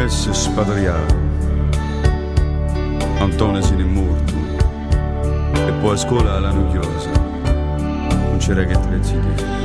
essere spatriato. Antonio se ne è morto e poi a scuola l'hanno chiusa, non c'era che 3 ziti.